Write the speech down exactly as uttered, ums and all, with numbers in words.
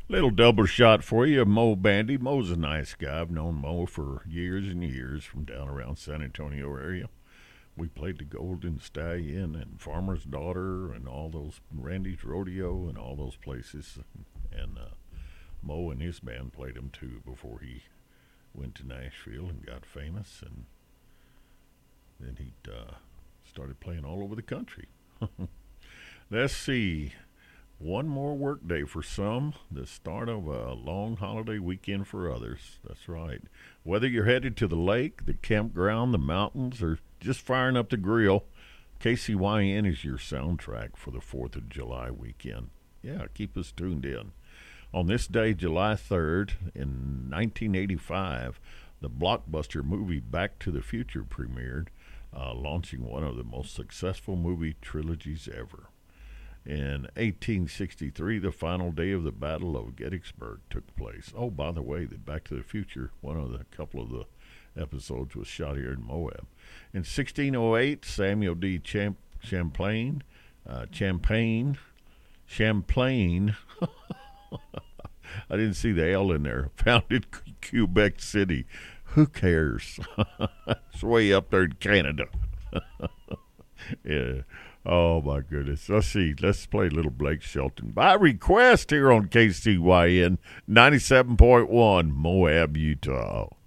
Little double shot for you, Mo Bandy. Mo's a nice guy. I've known Mo for years and years from down around San Antonio area. We played the Golden Stallion and Farmer's Daughter and all those Randy's Rodeo and all those places. And uh, Mo and his band played them too before he went to Nashville and got famous. And then he uh, started playing all over the country. Let's see. One more work day for some, the start of a long holiday weekend for others. That's right. Whether you're headed to the lake, the campground, the mountains, or just firing up the grill, K C Y N is your soundtrack for the fourth of July weekend. Yeah, keep us tuned in. On this day, July third, in nineteen eighty-five, the blockbuster movie Back to the Future premiered, uh, launching one of the most successful movie trilogies ever. In eighteen sixty-three, the final day of the Battle of Gettysburg took place. Oh, by the way, the Back to the Future, one of the couple of the episodes was shot here in Moab. In sixteen oh eight, Samuel D. Champ- Champlain, uh, Champagne, Champlain, I didn't see the L in there, founded Quebec City. Who cares? It's way up there in Canada. Yeah. Oh, my goodness. Let's see. Let's play a little Blake Shelton by request here on K C Y N ninety-seven point one, Moab, Utah.